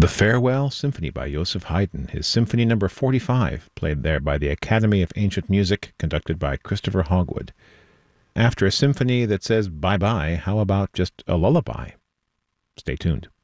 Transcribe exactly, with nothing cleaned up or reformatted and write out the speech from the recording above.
The Farewell Symphony by Joseph Haydn, his Symphony Number forty-five, played there by the Academy of Ancient Music, conducted by Christopher Hogwood. After a symphony that says bye-bye, how about just a lullaby? Stay tuned.